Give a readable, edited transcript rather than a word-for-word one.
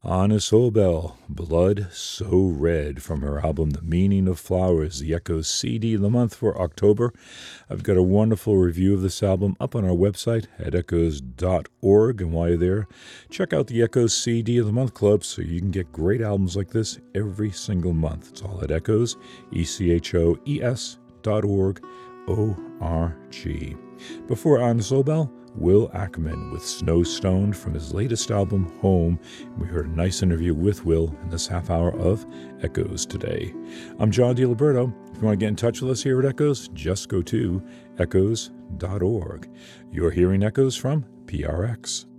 Anna Sobel, Blood So Red, from her album The Meaning of Flowers, the Echoes CD of the month for October. I've got a wonderful review of this album up on our website at echoes.org, and while you're there, check out the Echoes CD of the Month Club so you can get great albums like this every single month. It's all at Echoes, ECHOES.org, O-R-G. Before Anna Sobel, Will Ackerman with Snowstone from his latest album, Home. We heard a nice interview with Will in this half hour of Echoes today. I'm John DiLiberto. If you want to get in touch with us here at Echoes, just go to echoes.org. You're hearing Echoes from PRX.